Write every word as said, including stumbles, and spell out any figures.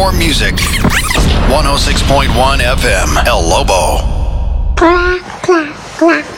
more music. one oh six point one F M, El Lobo. Clack, clack, clack.